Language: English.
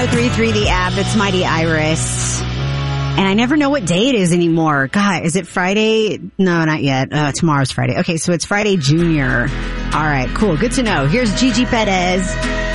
1033 the app. It's Mighty Iris. And I never know what day it is anymore. God, is it Friday? No, not yet. Tomorrow's Friday. Okay, so it's Friday Junior. All right, cool. Good to know. Here's Gigi Perez.